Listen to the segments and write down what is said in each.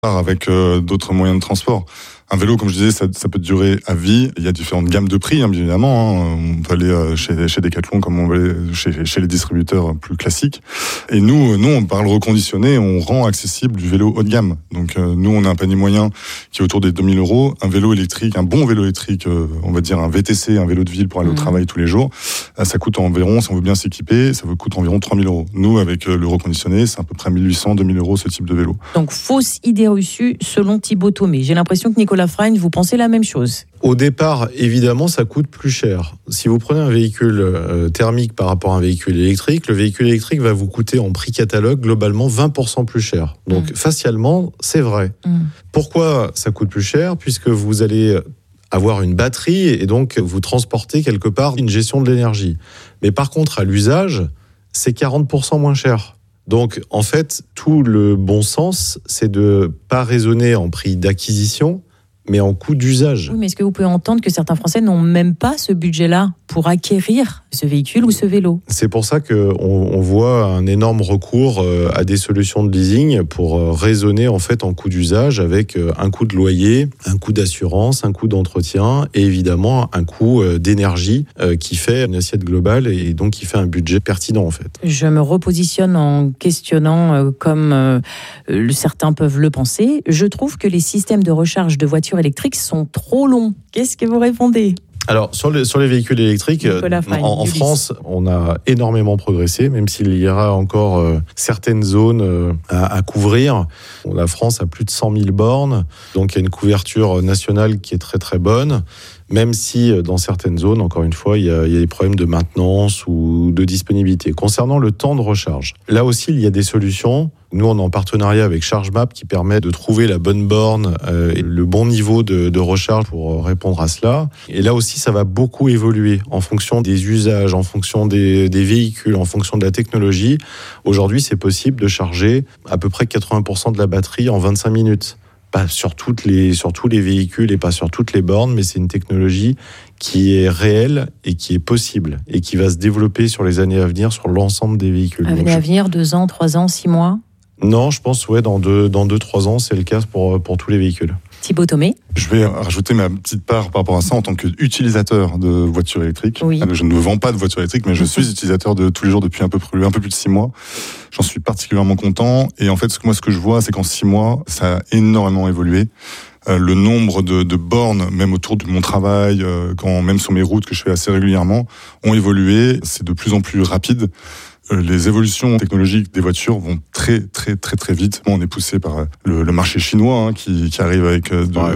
avec d'autres moyens de transport. Un vélo, comme je disais, ça peut durer à vie. Il y a différentes gammes de prix, bien évidemment. On peut aller chez Decathlon comme on va aller chez les distributeurs plus classiques. Et nous, par le reconditionné, on rend accessible du vélo haut de gamme. Donc nous, on a un panier moyen qui est autour des 2 000 €. Un vélo électrique, un bon vélo électrique, on va dire un VTC, un vélo de ville pour aller au travail tous les jours, ça coûte environ, si on veut bien s'équiper, ça coûte environ 3 000 €. Nous, avec le reconditionné, c'est à peu près 1 800, 2 000 € ce type de vélo. Donc fausse idée reçue selon Thibaut Thomé. J'ai l'impression que Nicolas Frein, vous pensez la même chose. Au départ, évidemment, ça coûte plus cher. Si vous prenez un véhicule thermique par rapport à un véhicule électrique, le véhicule électrique va vous coûter en prix catalogue globalement 20% plus cher. Donc facialement, c'est vrai. Pourquoi ça coûte plus cher ? Puisque vous allez avoir une batterie et donc vous transportez quelque part une gestion de l'énergie. Mais par contre, à l'usage, c'est 40% moins cher. Donc, en fait, tout le bon sens, c'est de pas raisonner en prix d'acquisition, mais en coût d'usage. Oui, mais est-ce que vous pouvez entendre que certains Français n'ont même pas ce budget-là pour acquérir ce véhicule ou ce vélo ? C'est pour ça qu'on voit un énorme recours à des solutions de leasing pour raisonner en fait en coût d'usage avec un coût de loyer, un coût d'assurance, un coût d'entretien et évidemment un coût d'énergie qui fait une assiette globale et donc qui fait un budget pertinent en fait. Je me repositionne en questionnant comme certains peuvent le penser. Je trouve que les systèmes de recharge de voitures électriques sont trop longs. Qu'est-ce que vous répondez ? Alors, sur les véhicules électriques, en France, on a énormément progressé, même s'il y aura encore certaines zones à couvrir. La France a plus de 100 000 bornes, donc il y a une couverture nationale qui est très très bonne, même si dans certaines zones, encore une fois, il y a des problèmes de maintenance ou de disponibilité. Concernant le temps de recharge, là aussi, il y a des solutions. Nous, on est en partenariat avec ChargeMap qui permet de trouver la bonne borne et le bon niveau de recharge pour répondre à cela. Et là aussi, ça va beaucoup évoluer en fonction des usages, en fonction des véhicules, en fonction de la technologie. Aujourd'hui, c'est possible de charger à peu près 80% de la batterie en 25 minutes. Pas sur tous les véhicules et pas sur toutes les bornes, mais c'est une technologie qui est réelle et qui est possible et qui va se développer sur les années à venir sur l'ensemble des véhicules. Années à venir, 2 ans, 3 ans, 6 mois ? Non, je pense dans 2-3 ans, c'est le cas pour tous les véhicules. Thibaut Thomé. Je vais rajouter ma petite part par rapport à ça en tant qu'utilisateur de voitures électriques. Oui. Je ne vends pas de voitures électriques, mais je suis utilisateur de tous les jours depuis un peu plus de 6 mois. J'en suis particulièrement content. Et en fait, ce que je vois, c'est qu'en 6 mois, ça a énormément évolué. Le nombre de bornes, même autour de mon travail, même sur mes routes que je fais assez régulièrement, ont évolué. C'est de plus en plus rapide. Les évolutions technologiques des voitures vont très très très très vite. On est poussé par le marché chinois qui arrive avec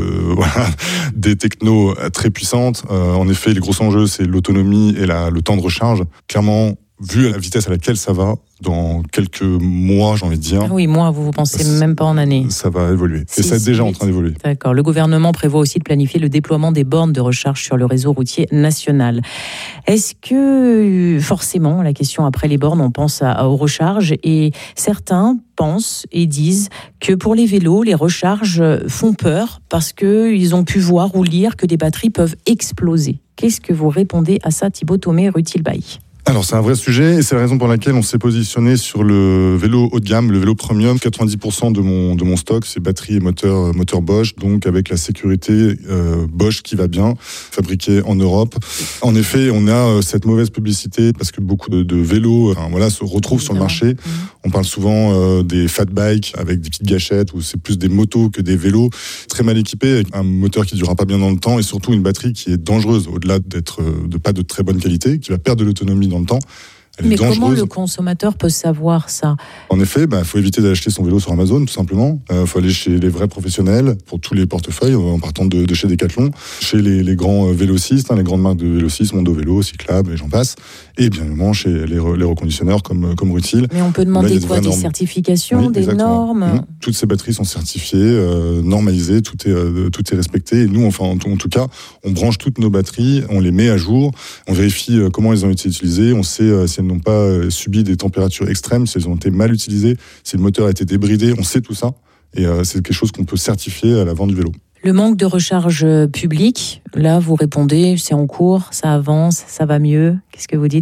des technos très puissantes. En effet, les gros enjeux, c'est l'autonomie et le temps de recharge. Clairement, vu la vitesse à laquelle ça va, dans quelques mois, j'ai envie de dire. Oui, mois, vous pensez même pas en années. Ça va évoluer. Et ça est déjà en train d'évoluer. D'accord. Le gouvernement prévoit aussi de planifier le déploiement des bornes de recharge sur le réseau routier national. Est-ce que, forcément, la question après les bornes, on pense aux recharges et certains pensent et disent que pour les vélos, les recharges font peur parce qu'ils ont pu voir ou lire que des batteries peuvent exploser. Qu'est-ce que vous répondez à ça, Thibaut Thomé, rue Tilbaï ? Alors c'est un vrai sujet et c'est la raison pour laquelle on s'est positionné sur le vélo haut de gamme, le vélo premium. 90% de mon stock, c'est batterie et moteur Bosch, donc avec la sécurité Bosch qui va bien, fabriqué en Europe. En effet, on a cette mauvaise publicité parce que beaucoup de vélos se retrouvent sur le marché. On parle souvent des fat bikes avec des petites gâchettes où c'est plus des motos que des vélos très mal équipés avec un moteur qui ne durera pas bien dans le temps et surtout une batterie qui est dangereuse au-delà de pas de très bonne qualité, qui va perdre de l'autonomie dans le temps. Mais comment le consommateur peut savoir ça ? En effet, faut éviter d'acheter son vélo sur Amazon, tout simplement. Faut aller chez les vrais professionnels pour tous les portefeuilles, en partant de chez Decathlon, chez les grands vélocistes, les grandes marques de vélocistes, Mondo Vélo, Cyclable, et j'en passe, et bien évidemment chez les reconditionneurs comme Rutil. Mais on peut demander des certifications, des normes. Toutes ces batteries sont certifiées, normalisées, tout est respecté. Et nous, en tout cas, on branche toutes nos batteries, on les met à jour, on vérifie comment elles ont été utilisées, on sait si elles n'ont pas subi des températures extrêmes, si elles ont été mal utilisées, si le moteur a été débridé, on sait tout ça. Et c'est quelque chose qu'on peut certifier à la vente du vélo. Le manque de recharge publique, là vous répondez, c'est en cours, ça avance, ça va mieux. Qu'est-ce que vous dites tous les deux ?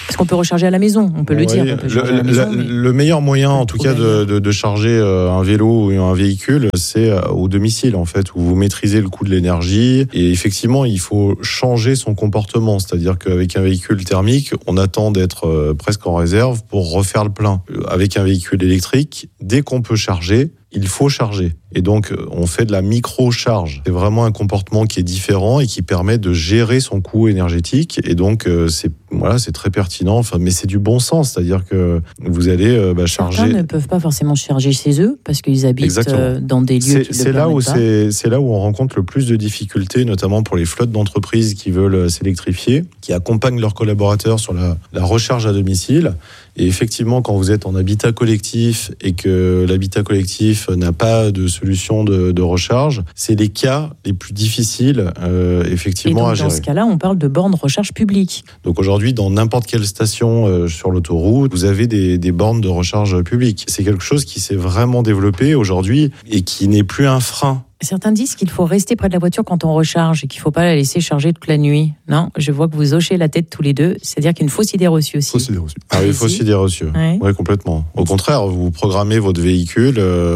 Parce qu'on peut recharger à la maison, on peut le dire. On peut le meilleur moyen, en tout cas, de charger un vélo ou un véhicule, c'est au domicile, en fait, où vous maîtrisez le coût de l'énergie. Et effectivement, il faut changer son comportement. C'est-à-dire qu'avec un véhicule thermique, on attend d'être presque en réserve pour refaire le plein. Avec un véhicule électrique, dès qu'on peut charger, il faut charger. Et donc, on fait de la micro-charge. C'est vraiment un comportement qui est différent et qui permet de gérer son coût énergétique. Et donc, c'est très pertinent. Enfin, mais c'est du bon sens. C'est-à-dire que vous allez charger. Certains ne peuvent pas forcément charger chez eux parce qu'ils habitent dans des lieux qui c'est là où c'est là où on rencontre le plus de difficultés, notamment pour les flottes d'entreprises qui veulent s'électrifier, qui accompagnent leurs collaborateurs sur la recharge à domicile. Et effectivement, quand vous êtes en habitat collectif et que l'habitat collectif n'a pas de solution de recharge, c'est les cas les plus difficiles effectivement à gérer. Dans ce cas-là, on parle de bornes de recharge publiques. Donc aujourd'hui, dans n'importe quelle station sur l'autoroute, vous avez des bornes de recharge publiques. C'est quelque chose qui s'est vraiment développé aujourd'hui et qui n'est plus un frein. Certains disent qu'il faut rester près de la voiture quand on recharge et qu'il ne faut pas la laisser charger toute la nuit. Non, je vois que vous hochez la tête tous les deux. C'est-à-dire qu'il y a une fausse idée reçue aussi. Fausse idée reçue. Ah oui, fausse idée reçue. Oui, complètement. Au contraire, vous programmez votre véhicule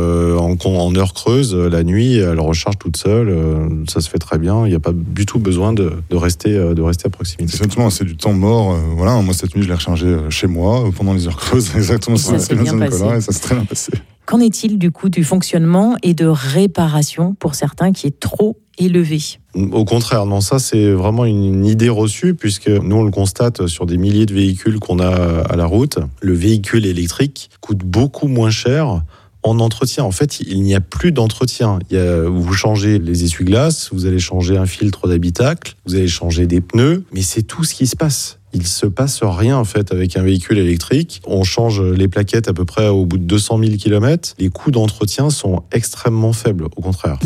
en heure creuse, la nuit, elle recharge toute seule. Ça se fait très bien. Il n'y a pas du tout besoin de rester à proximité. Exactement, c'est du temps mort. Voilà, moi, cette nuit, je l'ai rechargé chez moi pendant les heures creuses. Exactement, ça s'est bien passé. Et ça s'est très bien passé. Qu'en est-il du coup du fonctionnement et de réparation pour certains qui est trop élevé? Au contraire, non, ça c'est vraiment une idée reçue puisque nous on le constate sur des milliers de véhicules qu'on a à la route. Le véhicule électrique coûte beaucoup moins cher en entretien. En fait, il n'y a plus d'entretien. Vous changez les essuie-glaces, vous allez changer un filtre d'habitacle, vous allez changer des pneus, mais c'est tout ce qui se passe. Il se passe rien en fait avec un véhicule électrique. On change les plaquettes à peu près au bout de 200 000 km. Les coûts d'entretien sont extrêmement faibles, au contraire.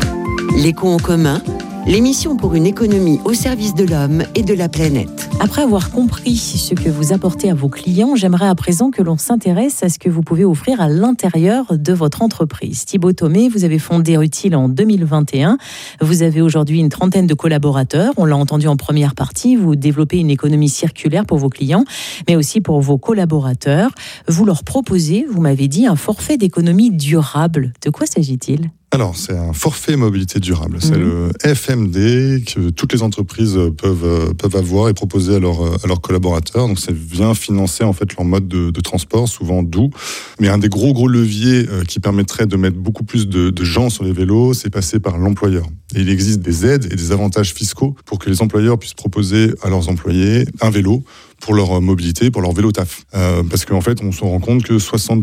L'éco en commun, l'émission pour une économie au service de l'homme et de la planète. Après avoir compris ce que vous apportez à vos clients, j'aimerais à présent que l'on s'intéresse à ce que vous pouvez offrir à l'intérieur de votre entreprise. Thibaut Thomé, vous avez fondé Utile en 2021. Vous avez aujourd'hui une trentaine de collaborateurs. On l'a entendu en première partie. Vous développez une économie circulaire pour vos clients, mais aussi pour vos collaborateurs. Vous leur proposez, vous m'avez dit, un forfait d'économie durable. De quoi s'agit-il ? Alors, c'est un forfait mobilité durable. C'est le FMD que toutes les entreprises peuvent avoir et proposer à leurs collaborateurs. Donc, ça vient financer en fait leur mode de transport, souvent doux. Mais un des gros leviers qui permettrait de mettre beaucoup plus de gens sur les vélos, c'est passer par l'employeur. Et il existe des aides et des avantages fiscaux pour que les employeurs puissent proposer à leurs employés un vélo pour leur mobilité, pour leur vélo taf. Parce qu'en fait, on se rend compte que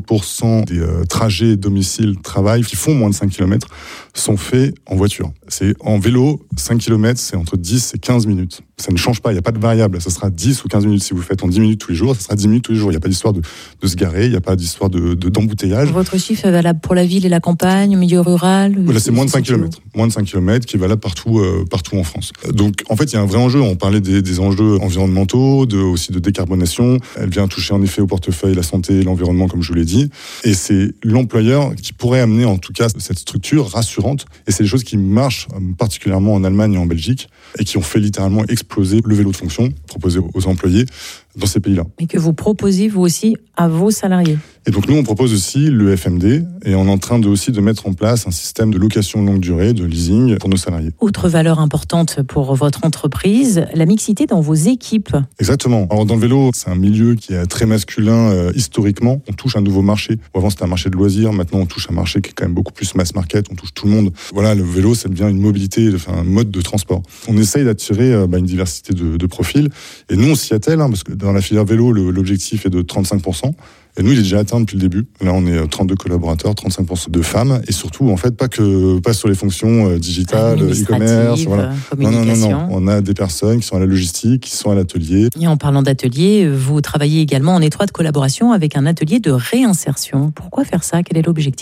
60% des trajets domicile-travail qui font moins de 5 km sont faits en voiture. C'est en vélo, 5 km, c'est entre 10 et 15 minutes. Ça ne change pas, il n'y a pas de variable. Ça sera 10 ou 15 minutes si vous faites en 10 minutes tous les jours, ça sera 10 minutes tous les jours. Il n'y a pas d'histoire de se garer, il n'y a pas d'histoire d'embouteillage. Votre chiffre est valable pour la ville et la campagne, au milieu rural? Voilà, c'est moins de 5 km. Moins de 5 km qui est valable partout en France. Donc, en fait, il y a un vrai enjeu. On parlait des enjeux environnementaux, aussi de décarbonation. Elle vient toucher en effet au portefeuille la santé et l'environnement, comme je vous l'ai dit. Et c'est l'employeur qui pourrait amener en tout cas cette structure rassurante. Et c'est des choses qui marchent particulièrement en Allemagne et en Belgique et qui ont fait littéralement exploser le vélo de fonction proposé aux employés dans ces pays-là. Mais que vous proposez vous aussi à vos salariés. Et donc nous, on propose aussi le FMD et on est en train aussi de mettre en place un système de location longue durée, de leasing pour nos salariés. Autre valeur importante pour votre entreprise, la mixité dans vos équipes. Exactement. Alors dans le vélo, c'est un milieu qui est très masculin historiquement. On touche un nouveau marché. Avant, c'était un marché de loisirs. Maintenant, on touche un marché qui est quand même beaucoup plus mass market. On touche tout le monde. Voilà, le vélo, ça devient une mobilité, un mode de transport. On essaye d'attirer une diversité de profils. Et nous, on s'y attelle, parce que dans la filière vélo, l'objectif est de 35%. Et nous, il est déjà atteint depuis le début. Là, on est 32 collaborateurs, 35% de femmes. Et surtout, en fait, pas sur les fonctions digitales, e-commerce. Voilà. Non. On a des personnes qui sont à la logistique, qui sont à l'atelier. Et en parlant d'atelier, vous travaillez également en étroite collaboration avec un atelier de réinsertion. Pourquoi faire ça? Quel est l'objectif?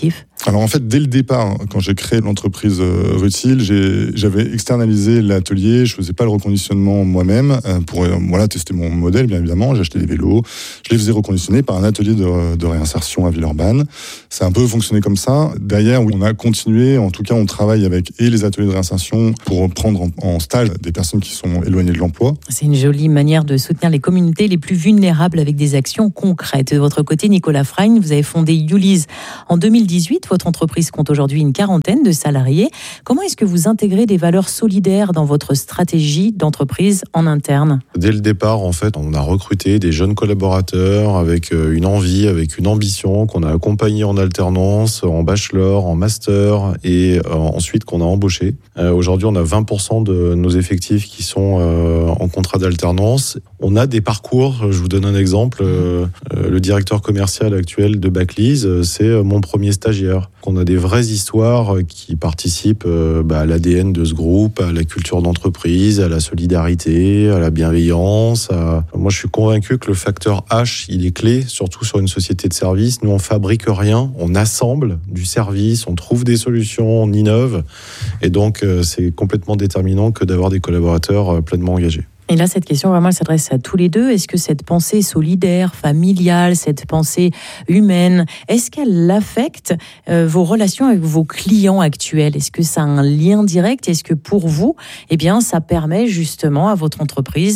Alors en fait, dès le départ, quand j'ai créé l'entreprise Rutile, j'avais externalisé l'atelier, je faisais pas le reconditionnement moi-même pour tester mon modèle, bien évidemment. J'ai acheté des vélos, je les faisais reconditionner par un atelier de réinsertion à Villeurbanne. Ça a un peu fonctionné comme ça. Derrière, on a continué, en tout cas on travaille avec les ateliers de réinsertion pour prendre en stage des personnes qui sont éloignées de l'emploi. C'est une jolie manière de soutenir les communautés les plus vulnérables avec des actions concrètes. De votre côté, Nicolas Frein, vous avez fondé Youlease en 2018. Votre entreprise compte aujourd'hui une 40aine de salariés. Comment est-ce que vous intégrez des valeurs solidaires dans votre stratégie d'entreprise en interne ? Dès le départ, en fait, on a recruté des jeunes collaborateurs avec une envie, avec une ambition, qu'on a accompagné en alternance, en bachelor, en master et ensuite qu'on a embauché. Aujourd'hui, on a 20% de nos effectifs qui sont en contrat d'alternance. On a des parcours, je vous donne un exemple. Le directeur commercial actuel de Backlise, c'est mon premier stagiaire. On a des vraies histoires qui participent à l'ADN de ce groupe, à la culture d'entreprise, à la solidarité, à la bienveillance. Moi, je suis convaincu que le facteur H, il est clé, surtout sur une société de service. Nous, on fabrique rien, on assemble du service, on trouve des solutions, on innove. Et donc, c'est complètement déterminant que d'avoir des collaborateurs pleinement engagés. Et là, cette question, vraiment, elle s'adresse à tous les deux. Est-ce que cette pensée solidaire, familiale, cette pensée humaine, est-ce qu'elle affecte vos relations avec vos clients actuels ? Est-ce que ça a un lien direct ? Est-ce que pour vous, ça permet justement à votre entreprise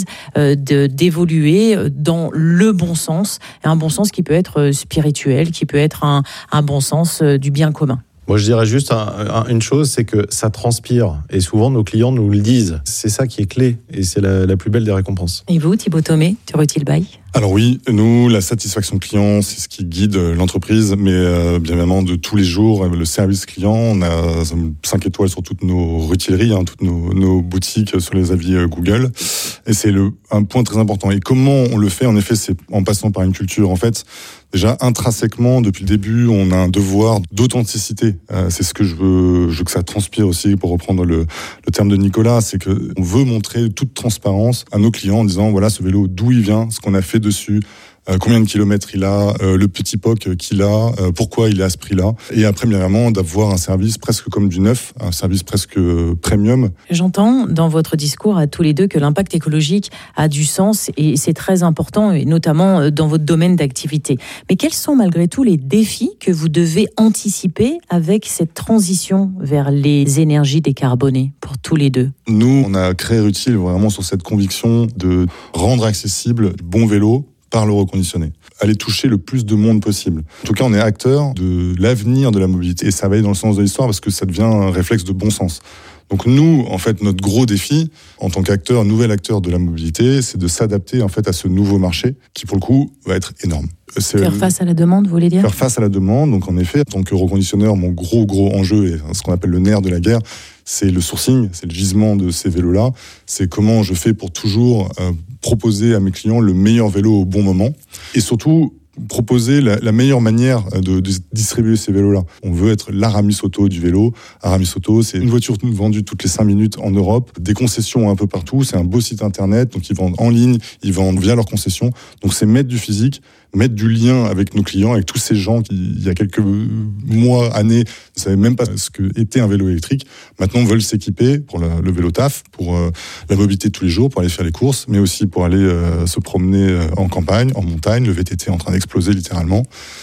d'évoluer dans le bon sens, un bon sens qui peut être spirituel, qui peut être un bon sens du bien commun ? Moi, je dirais juste une chose, c'est que ça transpire. Et souvent, nos clients nous le disent. C'est ça qui est clé. Et c'est la plus belle des récompenses. Et vous, Thibaut Thomé, du Rutile By ? Alors oui, nous, la satisfaction client, c'est ce qui guide l'entreprise, mais bien évidemment, de tous les jours, le service client, on a 5 étoiles sur toutes nos rutileries, toutes nos boutiques sur les avis Google. Et c'est un point très important. Et comment on le fait ? En effet, c'est en passant par une culture. En fait, déjà, intrinsèquement, depuis le début, on a un devoir d'authenticité. C'est ce que je veux que ça transpire aussi, pour reprendre le terme de Nicolas, c'est que on veut montrer toute transparence à nos clients en disant, voilà, ce vélo, d'où il vient, ce qu'on a fait dessus, combien de kilomètres il a, le petit POC qu'il a, pourquoi il est à ce prix-là. Et après, bien évidemment, d'avoir un service presque comme du neuf, un service presque premium. J'entends dans votre discours à tous les deux que l'impact écologique a du sens et c'est très important, et notamment dans votre domaine d'activité. Mais quels sont malgré tout les défis que vous devez anticiper avec cette transition vers les énergies décarbonées pour tous les deux ? Nous, on a créé Rutile vraiment sur cette conviction de rendre accessible le bon vélo par le reconditionné. Aller toucher le plus de monde possible. En tout cas, on est acteur de l'avenir de la mobilité. Et ça va aller dans le sens de l'histoire parce que ça devient un réflexe de bon sens. Donc nous, en fait, notre gros défi, en tant qu'acteur, nouvel acteur de la mobilité, c'est de s'adapter en fait à ce nouveau marché qui, pour le coup, va être énorme. Faire face à la demande, vous voulez dire ? Faire face à la demande. Donc en effet, en tant que reconditionneur, mon gros enjeu et ce qu'on appelle le nerf de la guerre, c'est le sourcing, c'est le gisement de ces vélos-là. C'est comment je fais pour toujours proposer à mes clients le meilleur vélo au bon moment. Et surtout, proposer la meilleure manière de distribuer ces vélos-là. On veut être l'Aramis Auto du vélo. Aramis Auto, c'est une voiture vendue toutes les 5 minutes en Europe, des concessions un peu partout, c'est un beau site internet, donc ils vendent en ligne, ils vendent via leurs concessions. Donc c'est mettre du physique, mettre du lien avec nos clients, avec tous ces gens qui, il y a quelques mois, années, ne savaient même pas ce qu'était un vélo électrique. Maintenant, veulent s'équiper pour le vélo taf, pour la mobilité de tous les jours, pour aller faire les courses, mais aussi pour aller se promener en campagne, en montagne. Le VTT est en train d'exploser littéralement.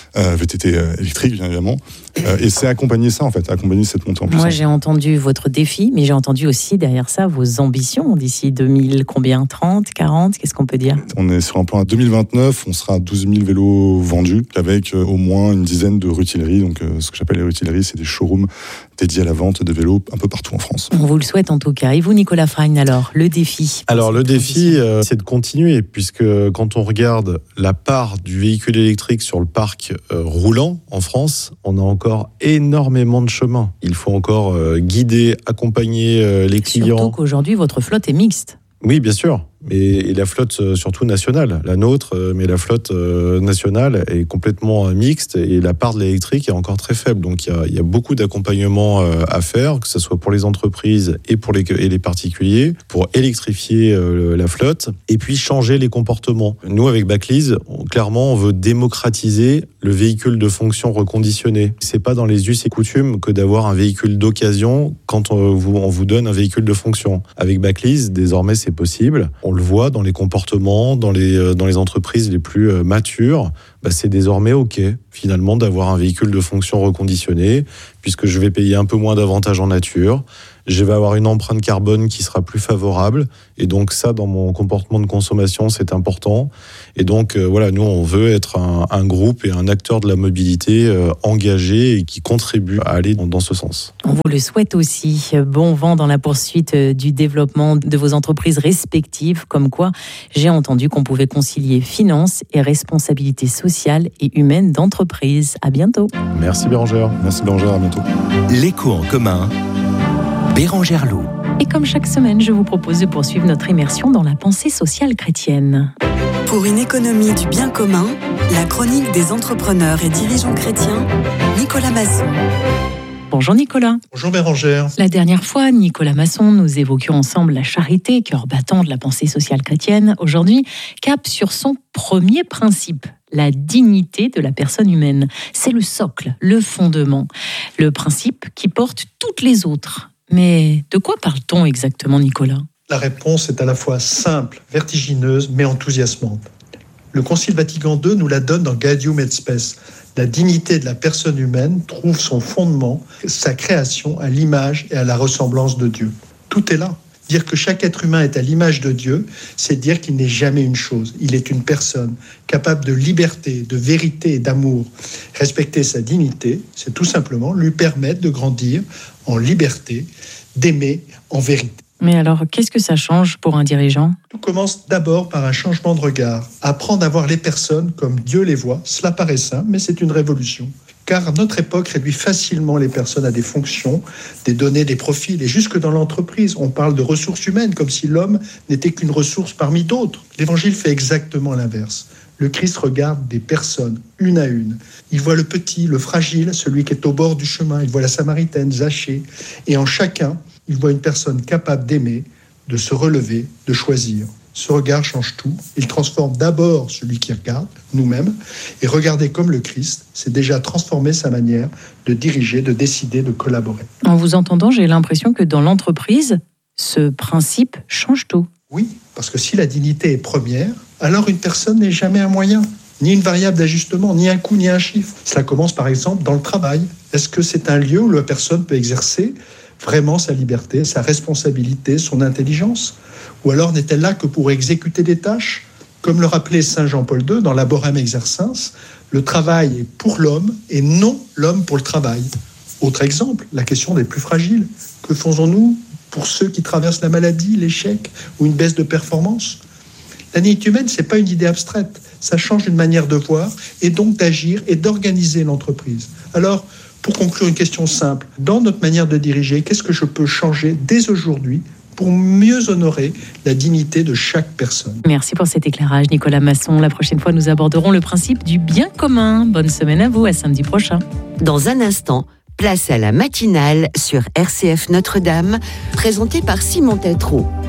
VTT électrique, bien évidemment. Et c'est accompagner ça, en fait, accompagner cette montée en puissance. Moi, j'ai entendu votre défi, mais j'ai entendu aussi derrière ça vos ambitions d'ici 2000, combien ? 30, 40 ? Qu'est-ce qu'on peut dire ? On est sur un plan à 2029, on sera à 12 000 vélos vendus, avec au moins une dizaine de rutileries. Donc, ce que j'appelle les rutileries, c'est des showrooms dédiés à la vente de vélos un peu partout en France. On vous le souhaite en tout cas. Et vous, Nicolas Frein, alors, le défi ? Alors, le défi, c'est de continuer, puisque quand on regarde la part du véhicule électrique sur le parc roulant en France, on a encore énormément de chemin. Il faut encore guider, accompagner les clients. Surtout qu'aujourd'hui, votre flotte est mixte. Oui, bien sûr. et la flotte surtout nationale, la nôtre, mais la flotte nationale est complètement mixte et la part de l'électrique est encore très faible. Donc il y a beaucoup d'accompagnement à faire, que ce soit pour les entreprises et pour les particuliers, pour électrifier la flotte et puis changer les comportements. Nous, avec Baclease, clairement, on veut démocratiser le véhicule de fonction reconditionné. C'est pas dans les us et coutumes que d'avoir un véhicule d'occasion quand on vous donne un véhicule de fonction. Avec Baclease, désormais, c'est possible. On le voit dans les comportements, dans les entreprises les plus matures. C'est désormais OK, finalement, d'avoir un véhicule de fonction reconditionné, puisque je vais payer un peu moins d'avantages en nature. Je vais avoir une empreinte carbone qui sera plus favorable. Et donc ça, dans mon comportement de consommation, c'est important. Et donc voilà, nous, on veut être un groupe et un acteur de la mobilité engagé et qui contribue à aller dans ce sens. On vous le souhaite aussi. Bon vent dans la poursuite du développement de vos entreprises respectives. Comme quoi, j'ai entendu qu'on pouvait concilier finance et responsabilité sociale et humaine d'entreprise. À bientôt. Merci Bérangère. Merci Bérangère, à bientôt. L'écho en commun. Bérangère Loup. Et comme chaque semaine, je vous propose de poursuivre notre immersion dans la pensée sociale chrétienne. Pour une économie du bien commun, la chronique des entrepreneurs et dirigeants chrétiens, Nicolas Masson. Bonjour Nicolas. Bonjour Bérangère. La dernière fois, Nicolas Masson, nous évoquions ensemble la charité, cœur battant de la pensée sociale chrétienne. Aujourd'hui, cap sur son premier principe, la dignité de la personne humaine. C'est le socle, le fondement, le principe qui porte toutes les autres. Mais de quoi parle-t-on exactement, Nicolas ? La réponse est à la fois simple, vertigineuse, mais enthousiasmante. Le Concile Vatican II nous la donne dans Gaudium et Spes. La dignité de la personne humaine trouve son fondement, sa création à l'image et à la ressemblance de Dieu. Tout est là. Dire que chaque être humain est à l'image de Dieu, c'est dire qu'il n'est jamais une chose. Il est une personne capable de liberté, de vérité et d'amour. Respecter sa dignité, c'est tout simplement lui permettre de grandir en liberté, d'aimer en vérité. Mais alors, qu'est-ce que ça change pour un dirigeant ? Tout commence d'abord par un changement de regard. Apprendre à voir les personnes comme Dieu les voit, cela paraît simple, mais c'est une révolution. Car notre époque réduit facilement les personnes à des fonctions, des données, des profils. Et jusque dans l'entreprise, on parle de ressources humaines, comme si l'homme n'était qu'une ressource parmi d'autres. L'Évangile fait exactement l'inverse. Le Christ regarde des personnes, une à une. Il voit le petit, le fragile, celui qui est au bord du chemin. Il voit la Samaritaine, Zachée. Et en chacun, il voit une personne capable d'aimer, de se relever, de choisir. Ce regard change tout. Il transforme d'abord celui qui regarde, nous-mêmes, et regarder comme le Christ, c'est déjà transformer sa manière de diriger, de décider, de collaborer. En vous entendant, j'ai l'impression que dans l'entreprise, ce principe change tout. Oui, parce que si la dignité est première, alors une personne n'est jamais un moyen, ni une variable d'ajustement, ni un coût, ni un chiffre. Cela commence par exemple dans le travail. Est-ce que c'est un lieu où la personne peut exercer vraiment sa liberté, sa responsabilité, son intelligence ? Ou alors n'est-elle là que pour exécuter des tâches ? Comme le rappelait Saint Jean-Paul II dans Laborem Exercens, le travail est pour l'homme et non l'homme pour le travail. Autre exemple, la question des plus fragiles. Que faisons-nous pour ceux qui traversent la maladie, l'échec ou une baisse de performance ? La dignité humaine, ce n'est pas une idée abstraite. Ça change une manière de voir et donc d'agir et d'organiser l'entreprise. Alors, pour conclure, une question simple. Dans notre manière de diriger, qu'est-ce que je peux changer dès aujourd'hui pour mieux honorer la dignité de chaque personne ? Merci pour cet éclairage, Nicolas Masson. La prochaine fois, nous aborderons le principe du bien commun. Bonne semaine à vous, à samedi prochain. Dans un instant, place à la matinale sur RCF Notre-Dame, présentée par Simon Tétrault.